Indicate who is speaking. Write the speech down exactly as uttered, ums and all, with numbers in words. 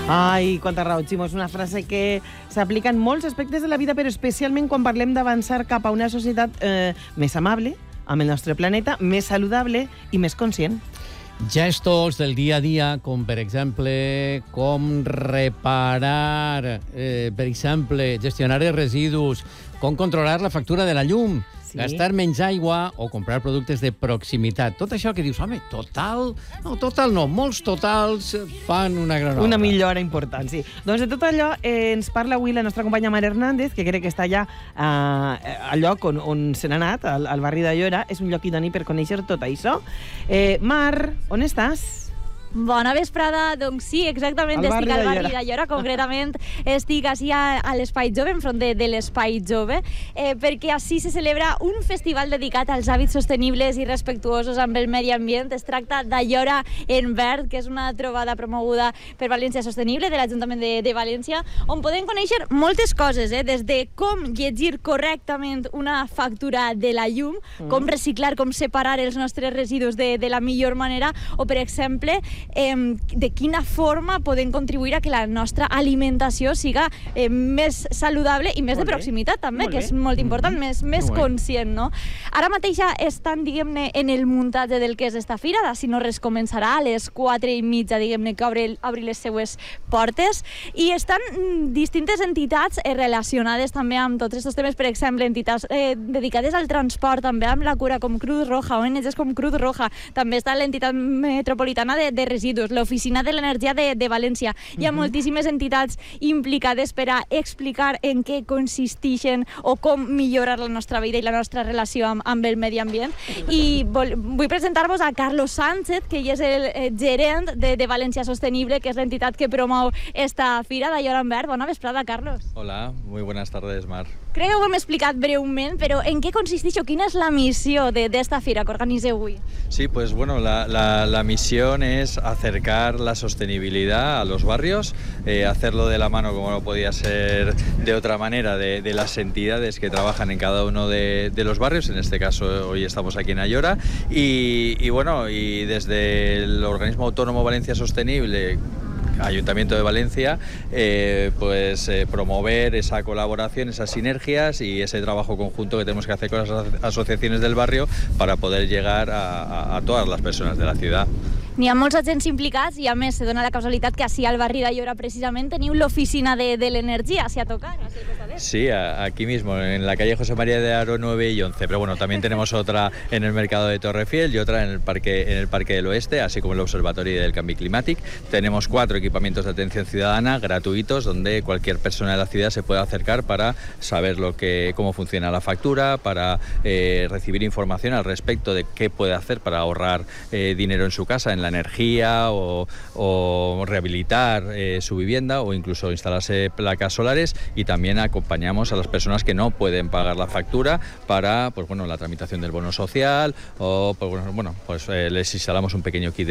Speaker 1: Ai, quanta raó, Ximo. És una frase que s'aplica en molts aspectes de la vida, però especialment quan parlem d'avançar cap a una societat eh, més amable amb el nostre planeta, més saludable i més conscient.
Speaker 2: Gestos del dia a dia, com per exemple, com reparar, eh, per exemple, gestionar els residus, com controlar la factura de la llum, sí. gastar menys aigua o comprar productes de proximitat. Tot això que dius, home, total... No, total no, molts totals fan una gran obra.
Speaker 1: Una millora important, sí. Doncs de tot allò eh, ens parla avui la nostra companya Mar Hernández, que crec que està allà eh, al lloc on, on se n'ha anat, al, al barri d'Aiora. És un lloc idoni per conèixer tot això. Eh, Mar, on estàs?
Speaker 3: Bona vesprada, doncs sí, exactament,
Speaker 1: al
Speaker 3: estic al barri
Speaker 1: d'Aiora.
Speaker 3: d'Aiora, concretament estic així a, a l'Espai Jove, enfront de, de l'Espai Jove, eh, perquè així se celebra un festival dedicat als hàbits sostenibles i respectuosos amb el medi ambient. Es tracta d'Aiora en Verd, que és una trobada promoguda per València Sostenible, de l'Ajuntament de, de València, on podem conèixer moltes coses, eh, des de com llegir correctament una factura de la llum, mm. com reciclar, com separar els nostres residus de, de la millor manera, o, per exemple, Eh, de quina forma podem contribuir a que la nostra alimentació siga eh, més saludable i més molt de proximitat, bé. també, molt que bé. és molt important, mm-hmm. més, més molt conscient, no? Ara mateix estan, diguem-ne, en el muntatge del que és esta fira, si no res començarà a les quatre i mitja, diguem-ne, que obre, obri les seues portes, i estan distintes entitats eh, relacionades també amb tots aquests temes, per exemple, entitats eh, dedicades al transport, també amb la cura, com Cruz Roja, O N Ges com Cruz Roja, també està l'entitat metropolitana de, de residus, l'Oficina de l'Energia de, de València. Hi ha uh-huh. moltíssimes entitats implicades per a explicar en què consisteixen o com millorar la nostra vida i la nostra relació amb, amb el medi ambient. I vol, vull presentar-vos a Carlos Sánchez, que és el eh, gerent de, de València Sostenible, que és l'entitat que promou esta fira d'Aiora en Verd. Bona vesprada, Carlos.
Speaker 4: Hola, muy buenas tardes, Mar.
Speaker 3: Crec que ho hem explicat breument, però en què consisteix o quina és la missió d'esta fira que organitzeu avui?
Speaker 4: Sí, pues bueno, la, la, la misión es acercar la sostenibilidad a los barrios, eh, hacerlo de la mano, como no podía ser de otra manera, de, de las entidades que trabajan en cada uno de, de los barrios. En este caso, hoy estamos aquí en Aiora. Y, y bueno, y desde el organismo autónomo Valencia Sostenible, Ayuntamiento de Valencia, eh, pues eh, promover esa colaboración, esas sinergias y ese trabajo conjunto que tenemos que hacer con las asociaciones del barrio para poder llegar a, a, a todas las personas de la ciudad.
Speaker 3: N'hi ha molts agents implicats i, a més, se dona la casualitat que així al barri d'Aiora precisament teniu l'oficina de, de l'energia, hacia tocar.
Speaker 4: Sí, a, aquí mismo, en la calle José María de Haro nueve y once, pero bueno, también tenemos otra en el mercado de Torrefiel y otra en el parque, en el Parque del Oeste, así como el Observatorio del Canvi Climàtic. Tenemos cuatro equipamientos de atención ciudadana gratuitos donde cualquier persona de la ciudad se puede acercar para saber lo que, cómo funciona la factura, para eh, recibir información al respecto de qué puede hacer para ahorrar eh, dinero en su casa, en la energía o, o rehabilitar eh, su vivienda o incluso instalarse placas solares, y también acompañamos a las personas que no pueden pagar la factura para pues bueno, la tramitación del bono social o pues bueno, pues eh, les instalamos un pequeño kit de